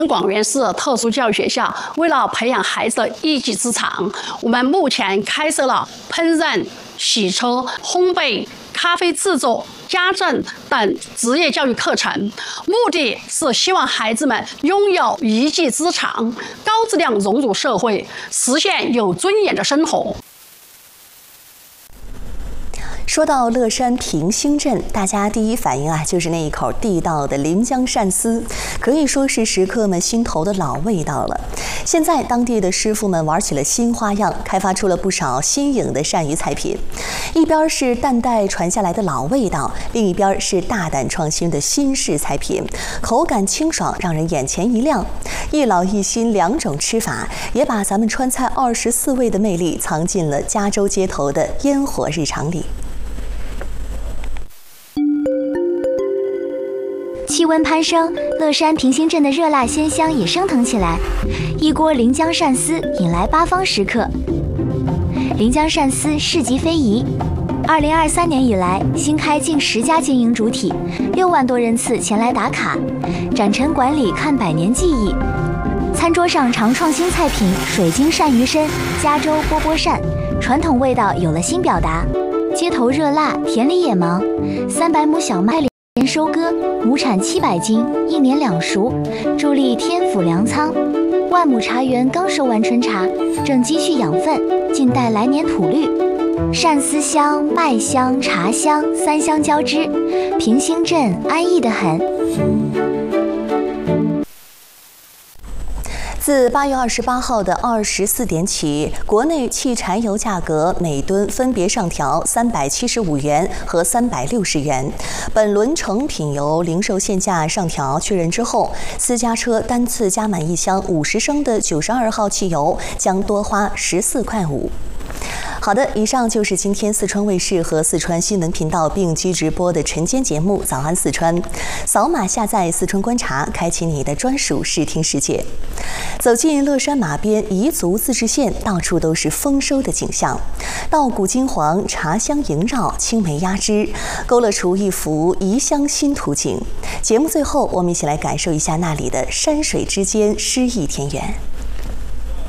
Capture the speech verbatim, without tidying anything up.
广元市特殊教育学校为了培养孩子的一技之长，我们目前开设了烹饪、洗车、烘焙、咖啡制作、家政等职业教育课程，目的是希望孩子们拥有一技之长，高质量融入社会，实现有尊严的生活。 说到乐山平兴镇，大家第一反应啊，就是那一口地道的临江鳝丝，可以说是食客们心头的老味道了。现在当地的师傅们玩起了新花样，开发出了不少新颖的鳝鱼菜品。一边是代代传下来的老味道，另一边是大胆创新的新式菜品，口感清爽，让人眼前一亮。一老一新两种吃法，也把咱们川菜二十四味的魅力藏进了加州街头的烟火日常里。 气温攀升，乐山平兴镇的热辣鲜香也升腾起来。一锅临江鳝丝引来八方食客。临江鳝丝市集非遗，二零二三年以来，新开近十家经营主体，六万多人次前来打卡。展陈馆里看百年记忆。餐桌上常创新菜品水晶鳝鱼身、加州波波鳝，传统味道有了新表达。街头热辣，田里也忙，三百亩小麦连收割，亩产七百斤，一年两熟，助力天府粮仓。万亩茶园刚收完春茶，正积蓄养分，静待来年吐绿。鳝丝香、麦香、茶香三香交织，平兴镇安逸得很。 自八月二十八号的二十四点起，国内汽柴油价格每吨分别上调三百七十五元和三百六十元。本轮成品油零售限价上调确认之后，私家车单次加满一箱五十升的九十二号汽油将多花十四块五。好的，以上就是今天四川卫视和四川新闻频道并机直播的晨间节目《早安四川》。扫码下载四川观察，开启你的专属视听世界。走进乐山马边彝族自治县，到处都是丰收的景象，稻谷金黄，茶香萦绕，青梅压枝，勾勒出一幅彝乡新图景。节目最后，我们一起来感受一下那里的山水之间诗意田园。